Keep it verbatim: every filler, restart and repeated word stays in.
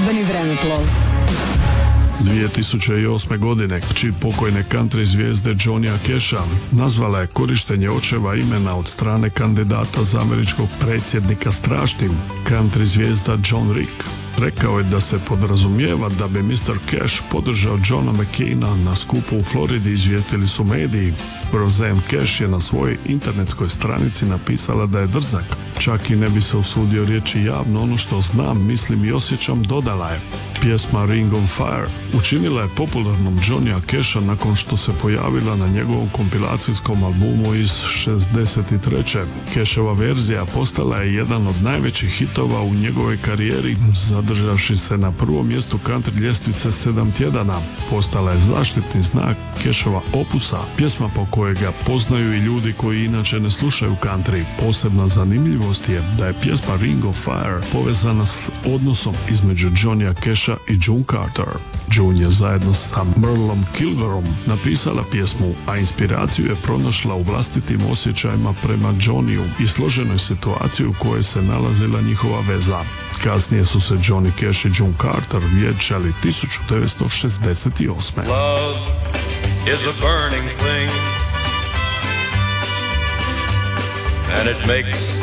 Glazbeni vremeplov. dvije tisuće osme. godine kći pokojne country zvijezde Johnnya Casha nazvala je korištenje očeva imena od strane kandidata za američkog predsjednika strašnim. Country zvijezda John Rick rekao je da se podrazumijeva da bi mister Cash podržao Johna McCaina na skupu u Floridi, izvijestili su mediji. Roseanne Cash je na svojoj internetskoj stranici napisala da je drzak. Čak i ne bi se usudio reći javno ono što znam, mislim i osjećam, dodala je. Pjesma Ring of Fire učinila je popularnom Johnnya Casha nakon što se pojavila na njegovom kompilacijskom albumu iz šezdeset treće. Cashova verzija postala je jedan od najvećih hitova u njegovoj karijeri, zadržavši se na prvom mjestu country ljestvice sedam tjedana. Postala je zaštitni znak Cashova opusa, pjesma po kojoj ga poznaju i ljudi koji inače ne slušaju country. Posebna zanimljivost je da je pjesma Ring of Fire povezana s odnosom između Johnnya Casha i June Carter. June je zajedno sa Merlom Kilgorom napisala pjesmu, a inspiraciju je pronašla u vlastitim osjećajima prema Johnnyju i složenoj situaciji u kojoj se nalazila njihova veza. Kasnije su se Johnny Cash i June Carter vjenčali tisuću devetsto šezdeset osme. Love is a burning thing, and it makes